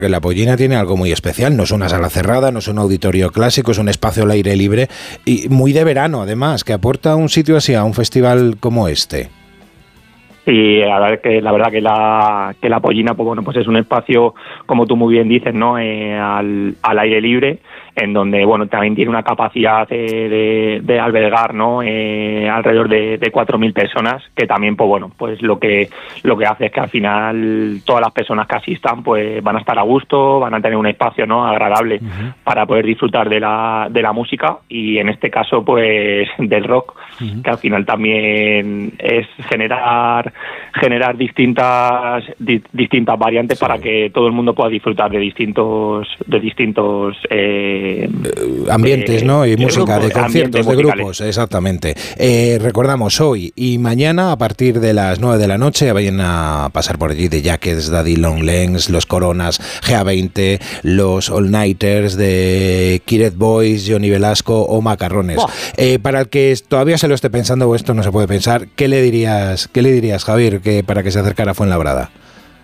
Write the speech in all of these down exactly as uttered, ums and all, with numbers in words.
Que la Pollina tiene algo muy especial, no es una sala cerrada, no es un auditorio clásico, es un espacio al aire libre y muy de verano además, que aporta un sitio así a un festival como este. Sí, la verdad que la verdad que la que la Pollina, pues bueno, pues es un espacio, como tú muy bien dices, ¿no? Eh, al, al aire libre, en donde bueno también tiene una capacidad de, de, de albergar, ¿no? Eh, alrededor de, de cuatro mil personas, que también pues bueno pues lo que lo que hace es que al final todas las personas que asistan pues van a estar a gusto, van a tener un espacio, ¿no? agradable uh-huh. para poder disfrutar de la de la música y en este caso pues del rock, uh-huh. que al final también es generar generar distintas di, distintas variantes sí. para que todo el mundo pueda disfrutar de distintos de distintos eh, ambientes, eh, ¿no? Y de música, grupos, de conciertos, de musicales. grupos, exactamente. Eh, recordamos hoy y mañana a partir de las nueve de la noche vayan a pasar por allí The Jackets, Daddy Long Legs, Los Coronas, G A veinte, los All Nighters de Kiret Boys, Johnny Velasco o Macarrones. Oh. Eh, para el que todavía se lo esté pensando o esto no se puede pensar, ¿qué le dirías, qué le dirías, Javier, que para que se acercara a Fuenlabrada?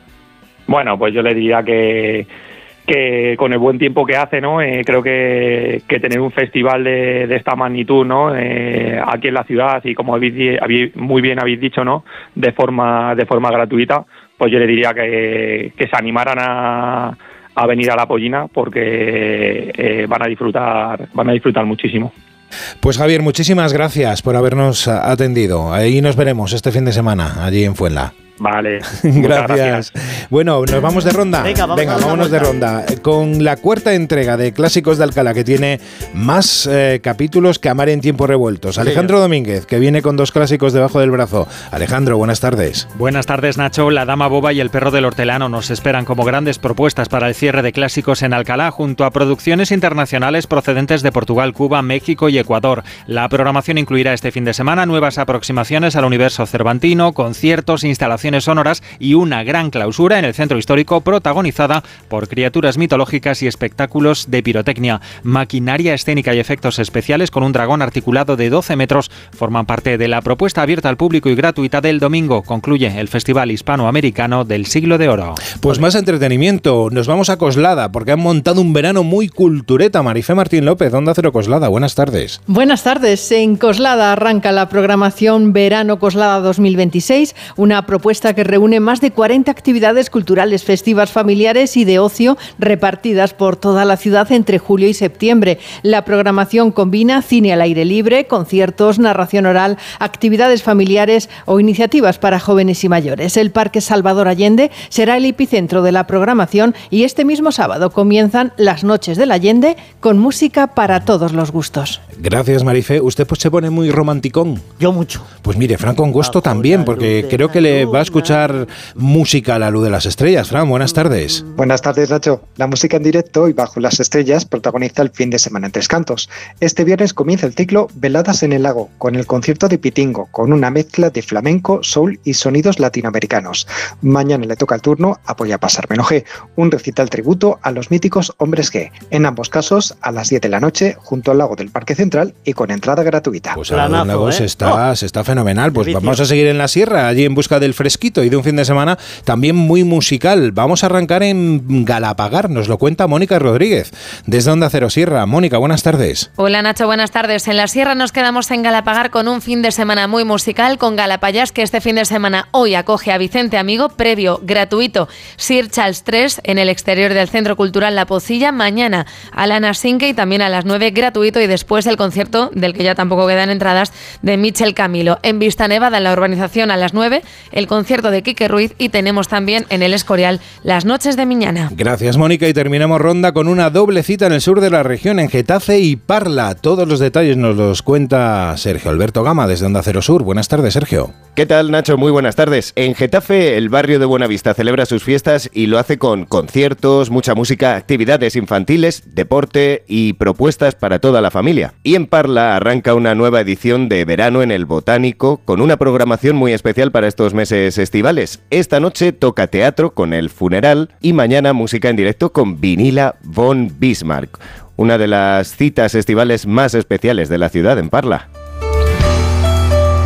Bueno, pues yo le diría que que con el buen tiempo que hace, ¿no? Eh, creo que, que tener un festival de, de esta magnitud, ¿no? Eh, aquí en la ciudad y como habéis, habéis, muy bien habéis dicho, ¿no? De forma de forma gratuita, pues yo le diría que, que se animaran a, a venir a la Pollina porque eh, van a disfrutar van a disfrutar muchísimo. Pues Javier, muchísimas gracias por habernos atendido. Ahí nos veremos este fin de semana, allí en Fuenla. Vale. Gracias. gracias. Bueno, nos vamos de ronda. Venga, vamos Venga vámonos de ronda. Con la cuarta entrega de Clásicos de Alcalá, que tiene más eh, capítulos que Amar en tiempos revueltos. Alejandro Domínguez, que viene con dos clásicos debajo del brazo. Alejandro, buenas tardes. Buenas tardes, Nacho. La Dama Boba y El Perro del Hortelano nos esperan como grandes propuestas para el cierre de Clásicos en Alcalá, junto a producciones internacionales procedentes de Portugal, Cuba, México y Ecuador. La programación incluirá este fin de semana nuevas aproximaciones al universo cervantino, conciertos, instalaciones sonoras y una gran clausura en el centro histórico protagonizada por criaturas mitológicas y espectáculos de pirotecnia. Maquinaria escénica y efectos especiales con un dragón articulado de doce metros forman parte de la propuesta abierta al público y gratuita del domingo. Concluye el Festival Hispanoamericano del Siglo de Oro. Pues más entretenimiento. Nos vamos a Coslada porque han montado un verano muy cultureta. Marifé Martín López, Onda Cero Coslada. Buenas tardes. Buenas tardes. En Coslada arranca la programación Verano Coslada dos mil veintiséis, una propuesta que reúne más de cuarenta actividades culturales, festivas, familiares y de ocio repartidas por toda la ciudad entre julio y septiembre. La programación combina cine al aire libre, conciertos, narración oral, actividades familiares o iniciativas para jóvenes y mayores. El Parque Salvador Allende será el epicentro de la programación y este mismo sábado comienzan las Noches del Allende con música para todos los gustos. Gracias, Marifé. Usted pues se pone muy romanticón. Yo mucho. Pues mire, Franco Angosto también, porque creo que le va a escuchar música a la luz de las estrellas. Fran, buenas tardes. Buenas tardes, Nacho. La música en directo y bajo las estrellas protagoniza el fin de semana en Tres Cantos. Este viernes comienza el ciclo Veladas en el Lago, con el concierto de Pitingo, con una mezcla de flamenco, soul y sonidos latinoamericanos. Mañana le toca el turno a Voy a pasármelo G, un recital tributo a los míticos Hombres G. En ambos casos, a las diez de la noche, junto al lago del Parque Central y con entrada gratuita. Pues el lago ¿eh? se, está, oh. se está fenomenal. Pues Delicia. Vamos a seguir en la sierra, allí en busca del fresquito y de un fin de semana también muy musical. Vamos a arrancar en Galapagar, nos lo cuenta Mónica Rodríguez, desde Onda Cero Sierra. Mónica, buenas tardes. Hola Nacho, buenas tardes. En la sierra nos quedamos en Galapagar con un fin de semana muy musical con Galapayás, que este fin de semana hoy acoge a Vicente Amigo, previo gratuito Sir Charles tres en el exterior del Centro Cultural La Pocilla. Mañana Alana Sinke y también a las nueve gratuito y después el concierto del que ya tampoco quedan entradas de Michel Camilo. En Vista Nevada, en la urbanización, a las nueve el concierto de Quique Ruiz y tenemos también en el Escorial las Noches de Miñana. Gracias, Mónica, y terminamos ronda con una doble cita en el sur de la región, en Getafe y Parla. Todos los detalles nos los cuenta Sergio Alberto Gama desde Onda Cero Sur. Buenas tardes, Sergio. ¿Qué tal, Nacho? Muy buenas tardes. En Getafe, el barrio de Buenavista celebra sus fiestas y lo hace con conciertos, mucha música, actividades infantiles, deporte y propuestas para toda la familia. Y en Parla arranca una nueva edición de Verano en el Botánico con una programación muy especial para estos meses estivales. Esta noche toca teatro con El Funeral y mañana música en directo con Vinila von Bismarck, una de las citas estivales más especiales de la ciudad en Parla.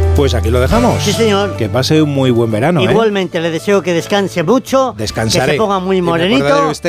Pues aquí lo dejamos. Sí, señor. Que pase un muy buen verano. Igualmente, ¿eh? le deseo que descanse mucho. Descansaré. Que se ponga muy morenito.